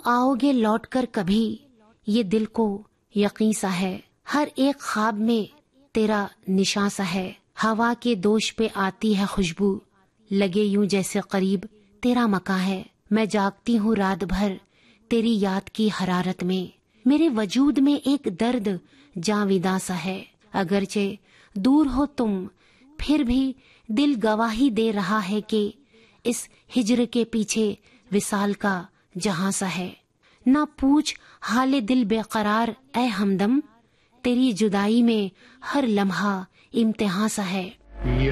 आओगे लौटकर कभी, ये दिल को यकीन सा है। हर एक ख्वाब में तेरा निशान सा है। हवा के दोष पे आती है खुशबू, लगे यूं जैसे करीब तेरा मकान है। मैं जागती हूँ रात भर तेरी याद की हरारत में। मेरे वजूद में एक दर्द जाविदा सा है। अगरचे दूर हो तुम, फिर भी दिल गवाही दे रहा है कि इस हिज्र के पीछे विसाल का जहां सा है। ना पूछ हाले दिल बेकरार ए हमदम, तेरी जुदाई में हर लम्हा इम्तिहान सा है।